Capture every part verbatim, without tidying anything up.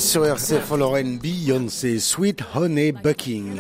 sur R C F Lorraine, Beyoncé, Sweet Honey Bucking.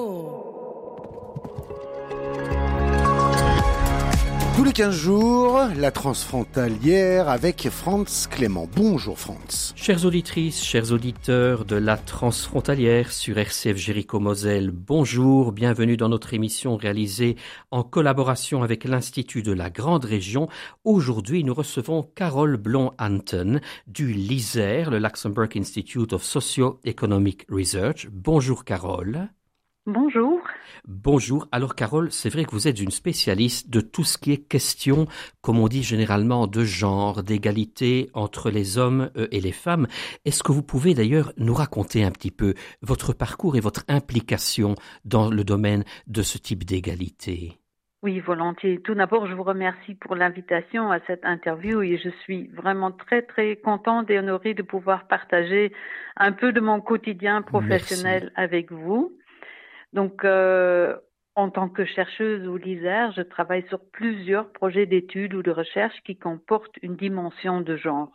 Tous les quinze jours, la transfrontalière avec Franz Clément. Bonjour Franz. Chères auditrices, chers auditeurs de la transfrontalière sur R C F Jéricho-Moselle, bonjour, bienvenue dans notre émission réalisée en collaboration avec l'Institut de la Grande Région. Aujourd'hui, nous recevons Carole Blond-Anton du LISER, le Luxembourg Institute of Socio-Economic Research. Bonjour Carole. Bonjour. Bonjour. Alors Carole, c'est vrai que vous êtes une spécialiste de tout ce qui est question, comme on dit généralement, de genre, d'égalité entre les hommes et les femmes. Est-ce que vous pouvez d'ailleurs nous raconter un petit peu votre parcours et votre implication dans le domaine de ce type d'égalité ? Oui, volontiers. Tout d'abord, je vous remercie pour l'invitation à cette interview et je suis vraiment très, très contente et honorée de pouvoir partager un peu de mon quotidien professionnel Merci. Avec vous. Donc, euh, en tant que chercheuse au LISER, je travaille sur plusieurs projets d'études ou de recherche qui comportent une dimension de genre.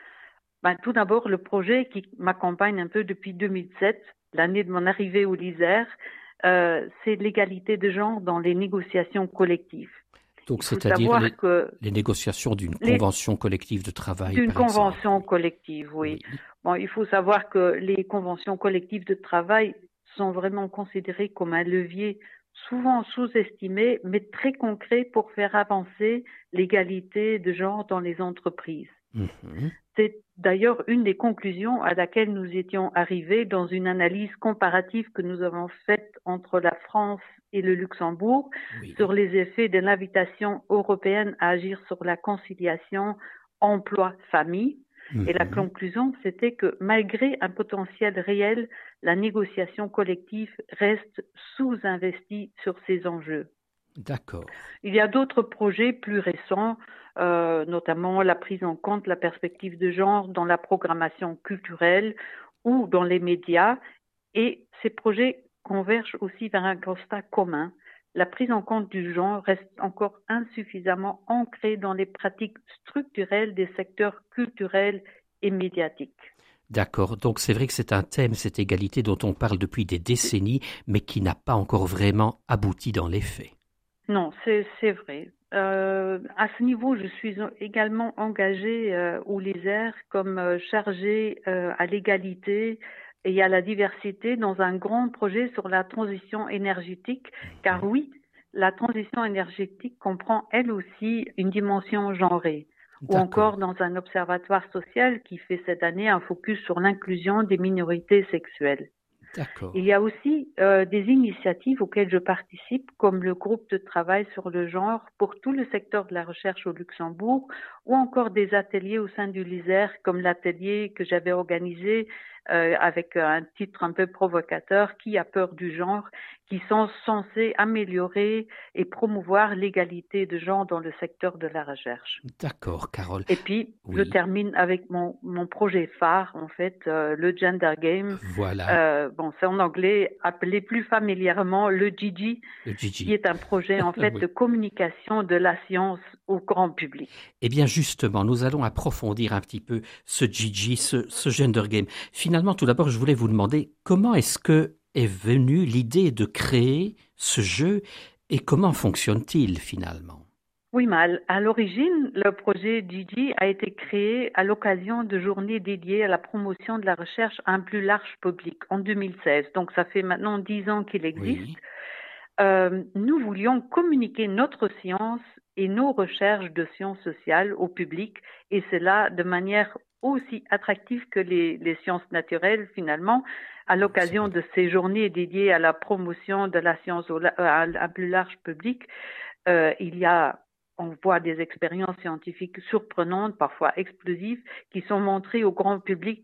Ben, tout d'abord, le projet qui m'accompagne un peu depuis deux mille sept, l'année de mon arrivée au LISER, euh, c'est l'égalité de genre dans les négociations collectives. Donc, c'est-à-dire les, que les négociations d'une les, convention collective de travail, D'une par convention exemple. collective, oui. oui. Bon, il faut savoir que les conventions collectives de travail sont vraiment considérés comme un levier souvent sous-estimé, mais très concret pour faire avancer l'égalité de genre dans les entreprises. Mm-hmm. C'est d'ailleurs une des conclusions à laquelle nous étions arrivés dans une analyse comparative que nous avons faite entre la France et le Luxembourg oui. sur les effets de l'invitation européenne à agir sur la conciliation emploi-famille. Et la conclusion, c'était que malgré un potentiel réel, la négociation collective reste sous-investie sur ces enjeux. D'accord. Il y a d'autres projets plus récents, euh, notamment la prise en compte de la perspective de genre dans la programmation culturelle ou dans les médias. Et ces projets convergent aussi vers un constat commun. La prise en compte du genre reste encore insuffisamment ancrée dans les pratiques structurelles des secteurs culturels et médiatiques. D'accord, donc c'est vrai que c'est un thème, cette égalité dont on parle depuis des décennies, mais qui n'a pas encore vraiment abouti dans les faits. Non, c'est, c'est vrai. Euh, à ce niveau, je suis également engagée euh, au LISER comme euh, chargée euh, à l'égalité et à la diversité dans un grand projet sur la transition énergétique, car oui, la transition énergétique comprend elle aussi une dimension genrée. D'accord. Ou encore dans un observatoire social qui fait cette année un focus sur l'inclusion des minorités sexuelles. D'accord. Il y a aussi euh, des initiatives auxquelles je participe, comme le groupe de travail sur le genre pour tout le secteur de la recherche au Luxembourg, ou encore des ateliers au sein du LISER, comme l'atelier que j'avais organisé euh, avec un titre un peu provocateur, Qui a peur du genre, qui sont censés améliorer et promouvoir l'égalité de genre dans le secteur de la recherche. D'accord, Carole. Et puis, oui. je termine avec mon, mon projet phare, en fait, euh, le Gender Game. Voilà. Euh, bon, c'est en anglais, appelé plus familièrement le G G, le G G. qui est un projet, en fait, oui. de communication de la science au grand public. Eh bien, justement, nous allons approfondir un petit peu ce G G, ce, ce Gender Game. Finalement, tout d'abord, je voulais vous demander comment est-ce que est venue l'idée de créer ce jeu et comment fonctionne-t-il finalement ? Oui, mais à l'origine, le projet G G a été créé à l'occasion de journées dédiées à la promotion de la recherche à un plus large public en deux mille seize. Donc, ça fait maintenant dix ans qu'il existe. Oui. Euh, nous voulions communiquer notre science et nos recherches de sciences sociales au public, et cela de manière aussi attractive que les, les sciences naturelles finalement, à l'occasion de ces journées dédiées à la promotion de la science au, à un plus large public. Euh, il y a On voit des expériences scientifiques surprenantes, parfois explosives, qui sont montrées au grand public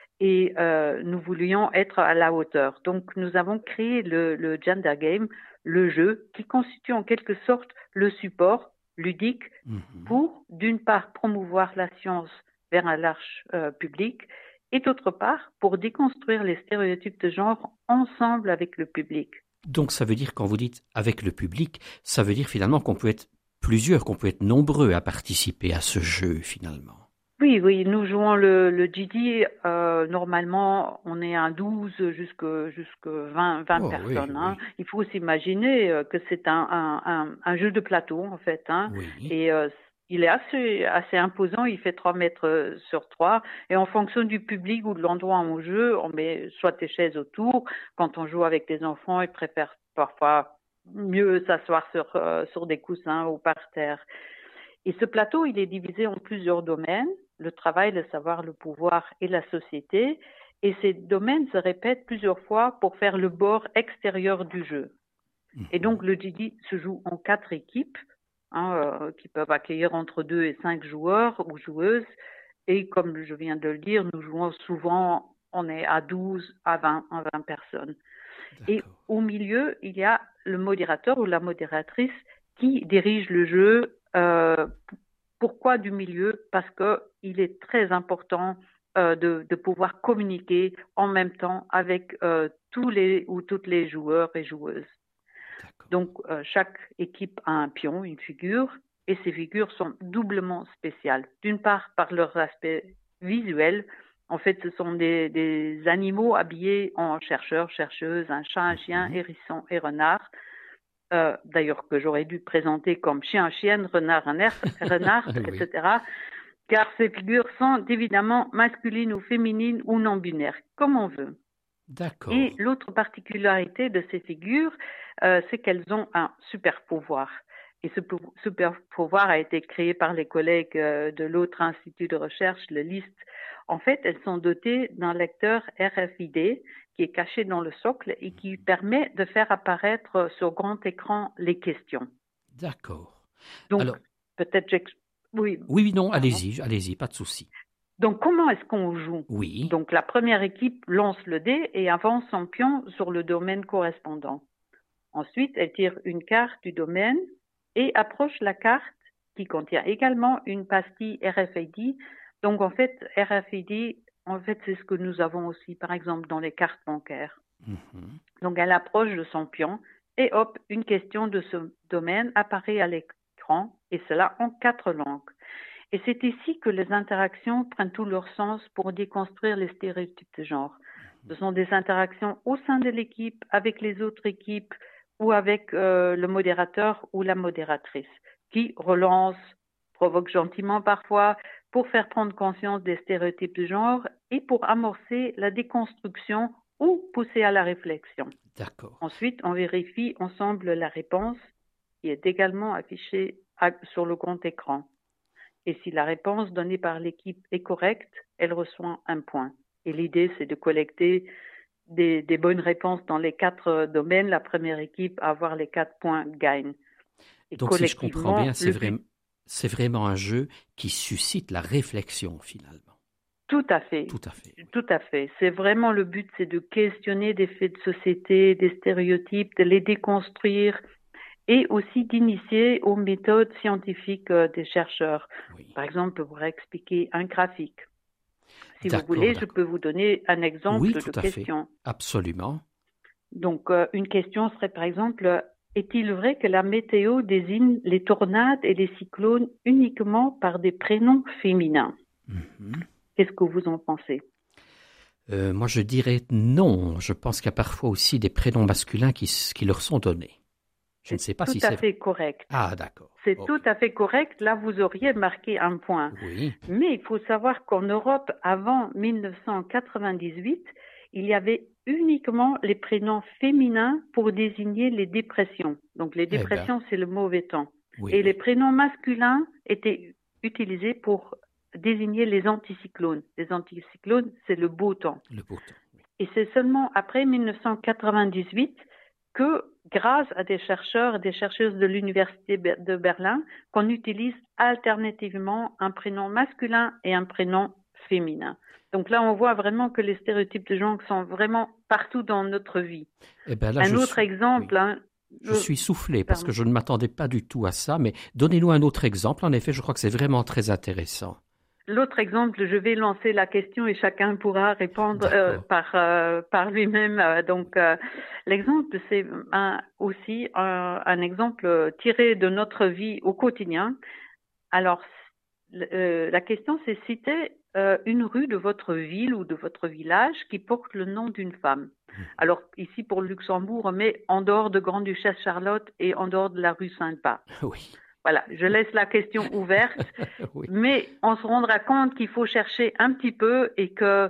et euh, nous voulions être à la hauteur. Donc, nous avons créé le, le Gender Game, le jeu, qui constitue en quelque sorte le support ludique mm-hmm. pour, d'une part, promouvoir la science vers un large euh, public et d'autre part, pour déconstruire les stéréotypes de genre ensemble avec le public. Donc, ça veut dire, quand vous dites avec le public, ça veut dire finalement qu'on peut être plusieurs, qu'on peut être nombreux à participer à ce jeu, finalement. Oui, oui, nous jouons le, le G D. Euh, normalement, on est à douze jusque, jusque vingt, vingt Oh oui, personnes. Hein. oui, Il faut s'imaginer euh, que c'est un, un, un, un jeu de plateau, en fait. Hein. oui. Et euh, il est assez, assez imposant. Il fait trois mètres euh, sur trois. Et en fonction du public ou de l'endroit où on joue, on met soit des chaises autour. Quand on joue avec des enfants, ils préfèrent parfois mieux s'asseoir sur, euh, sur des coussins ou par terre. Et ce plateau, il est divisé en plusieurs domaines, le travail, le savoir, le pouvoir et la société. Et ces domaines se répètent plusieurs fois pour faire le bord extérieur du jeu. Et Mhm. donc, le G D se joue en quatre équipes hein, euh, qui peuvent accueillir entre deux et cinq joueurs ou joueuses. Et comme je viens de le dire, nous jouons souvent, on est à douze à vingt, à vingt personnes. Et D'accord. au milieu, il y a le modérateur ou la modératrice qui dirige le jeu. Euh, pourquoi du milieu? Parce qu'il est très important euh, de, de, pouvoir communiquer en même temps avec euh, tous les ou toutes les joueurs et joueuses. D'accord. Donc, euh, chaque équipe a un pion, une figure, et ces figures sont doublement spéciales. D'une part, par leur aspect visuel. En fait, ce sont des, des animaux habillés en chercheurs, chercheuses, un chat, un chien, Mhm. hérisson et renard. Euh, d'ailleurs, que j'aurais dû présenter comme chien, chienne, renard, renard, renard Oui, et cetera. Car ces figures sont évidemment masculines ou féminines ou non-binaires, comme on veut. Et d'accord. l'autre particularité de ces figures, euh, c'est qu'elles ont un super pouvoir. Et ce pou- super pouvoir a été créé par les collègues euh, de l'autre institut de recherche, le L I S T. En fait, elles sont dotées d'un lecteur R F I D qui est caché dans le socle et qui permet de faire apparaître sur grand écran les questions. D'accord. Donc, Alors, peut-être j'ex- oui, oui, oui, non, pardon. allez-y, allez-y, pas de souci. Donc, comment est-ce qu'on joue? Oui, Donc, la première équipe lance le dé et avance son pion sur le domaine correspondant. Ensuite, elle tire une carte du domaine et approche la carte qui contient également une pastille R F I D. Donc, en fait, R F I D, en fait, c'est ce que nous avons aussi, par exemple, dans les cartes bancaires. mhm, Donc, elle approche de son pion et hop, une question de ce domaine apparaît à l'écran et cela en quatre langues. Et c'est ici que les interactions prennent tout leur sens pour déconstruire les stéréotypes de genre. Ce sont des interactions au sein de l'équipe, avec les autres équipes ou avec euh, le modérateur ou la modératrice qui relance, provoque gentiment parfois pour faire prendre conscience des stéréotypes de genre et pour amorcer la déconstruction ou pousser à la réflexion. d'accord. Ensuite, on vérifie ensemble la réponse qui est également affichée sur le grand écran. Et si la réponse donnée par l'équipe est correcte, elle reçoit un point. Et l'idée, c'est de collecter des, des bonnes réponses dans les quatre domaines. La première équipe à avoir les quatre points gagne. Et Donc, si je comprends bien, collectivement, c'est le vrai, but, c'est vraiment un jeu qui suscite la réflexion, finalement. tout à fait, Tout à fait, oui. tout à fait. C'est vraiment le but, c'est de questionner des faits de société, des stéréotypes, de les déconstruire et aussi d'initier aux méthodes scientifiques euh, des chercheurs. Oui. Par exemple, pour expliquer un graphique. Si vous D'accord, voulez, je d'accord. peux vous donner un Oui, exemple tout de à fait. question. Absolument. Donc, euh, une question serait par exemple, est-il vrai que la météo désigne les tornades et les cyclones uniquement par des prénoms féminins? Mhm. Qu'est-ce que vous en pensez? Euh, moi, je dirais non. Je pense qu'il y a parfois aussi des prénoms masculins qui, s- qui leur sont donnés. Je ne sais C'est pas tout si à c'est vrai. fait correct. Ah, d'accord. C'est tout Ok. à fait correct. Là, vous auriez marqué un point. Oui. Mais il faut savoir qu'en Europe, avant mille neuf cent quatre-vingt-dix-huit, il y avait uniquement les prénoms féminins pour désigner les dépressions. Donc les Eh bien, dépressions, c'est le mauvais temps. oui, Et les oui. prénoms masculins étaient utilisés pour désigner les anticyclones. Les anticyclones, c'est le beau temps. Le beau temps. Oui. Et c'est seulement après mille neuf cent quatre-vingt-dix-huit que, grâce à des chercheurs et des chercheuses de l'Université de Berlin, qu'on utilise alternativement un prénom masculin et un prénom féminin. Donc là, on voit vraiment que les stéréotypes de genre sont vraiment partout dans notre vie. Eh bien, là, Un je autre suis. exemple, Oui. hein, Je euh, suis soufflé parce que pardon. je ne m'attendais pas du tout à ça, mais donnez-nous un autre exemple. En effet, je crois que c'est vraiment très intéressant. L'autre exemple, je vais lancer la question et chacun pourra répondre euh, D'accord. par, euh, par lui-même. Euh, donc, euh, l'exemple, c'est un, aussi un, un exemple tiré de notre vie au quotidien. Alors, euh, la question, c'est citer euh, une rue de votre ville ou de votre village qui porte le nom d'une femme. Alors, ici pour le Luxembourg, mais en dehors de Grande-Duchesse Charlotte et en dehors de la rue Saint-Pas. Oui. Voilà, je laisse la question ouverte, Oui. mais on se rendra compte qu'il faut chercher un petit peu et que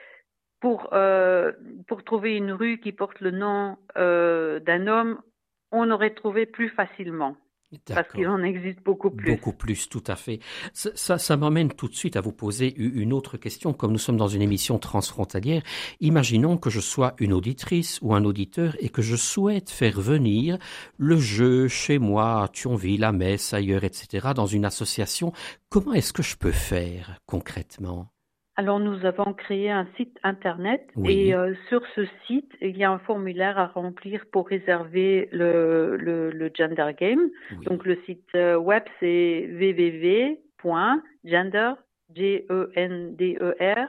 pour, euh, pour trouver une rue qui porte le nom euh, d'un homme, on aurait trouvé plus facilement. D'accord. Parce qu'il en existe beaucoup plus. Beaucoup plus, tout à fait. Ça, ça, ça m'emmène tout de suite à vous poser une autre question. Comme nous sommes dans une émission transfrontalière, imaginons que je sois une auditrice ou un auditeur et que je souhaite faire venir le jeu chez moi, à Thionville, à Metz, ailleurs, et cetera, dans une association. Comment est-ce que je peux faire concrètement ? Alors, nous avons créé un site internet Oui. et euh, sur ce site, il y a un formulaire à remplir pour réserver le, le, le Gender Game. Oui. Donc, le site euh, web, c'est w w w point gender, G E N D E R,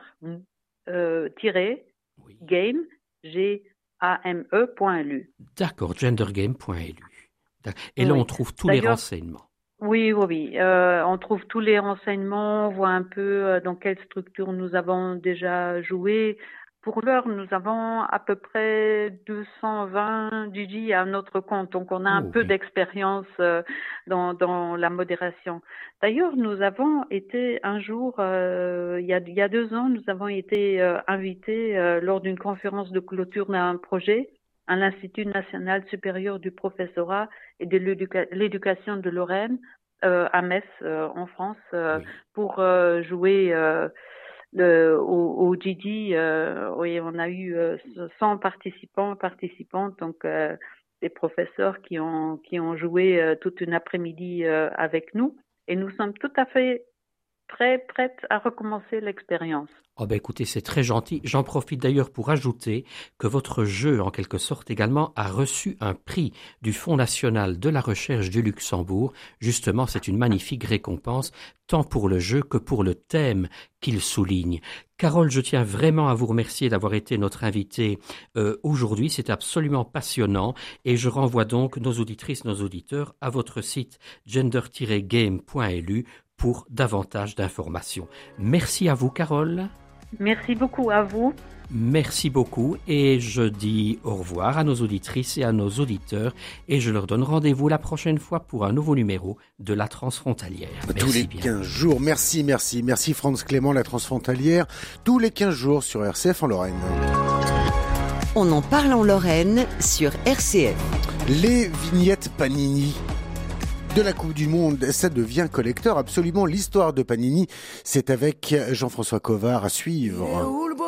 euh, tiré, Oui. game, G A M E, point L U. D'accord, gendergame point L U. Et là, Oui. on trouve tous les D'ailleurs, renseignements. Oui, oui, oui. Euh, on trouve tous les renseignements, on voit un peu euh, dans quelle structure nous avons déjà joué. Pour l'heure, nous avons à peu près deux cent vingt D J à notre compte, donc on a un Oh, peu oui. d'expérience euh, dans, dans la modération. D'ailleurs, nous avons été un jour, euh, il y a, il y a deux ans, nous avons été euh, invités euh, lors d'une conférence de clôture d'un projet à l'Institut national supérieur du professorat et de l'éduca- l'éducation de Lorraine euh, à Metz, euh, en France, euh, Oui. pour euh, jouer euh, le, au, au G D. Euh, oui, on a eu euh, cent participants, participantes, donc euh, des professeurs qui ont qui ont joué euh, toute une après-midi euh, avec nous, et nous sommes tout à fait très prêtes à recommencer l'expérience. Oh ben écoutez, c'est très gentil. J'en profite d'ailleurs pour ajouter que votre jeu, en quelque sorte également, a reçu un prix du Fonds national de la recherche du Luxembourg. Justement, c'est une magnifique récompense, tant pour le jeu que pour le thème qu'il souligne. Carole, je tiens vraiment à vous remercier d'avoir été notre invitée euh, aujourd'hui. C'est absolument passionnant et je renvoie donc nos auditrices, nos auditeurs à votre site gender tiret game point L U pour davantage d'informations. Merci à vous, Carole. Merci beaucoup à vous. Merci beaucoup et je dis au revoir à nos auditrices et à nos auditeurs et je leur donne rendez-vous la prochaine fois pour un nouveau numéro de La Transfrontalière. Tous Merci les bien. quinze jours. Merci, merci. Merci Franz Clément, La Transfrontalière. Tous les quinze jours sur R C F en Lorraine. On en parle en Lorraine sur R C F. Les vignettes Panini de la Coupe du Monde, ça devient collector. Absolument, l'histoire de Panini, c'est avec Jean-François Covard à suivre.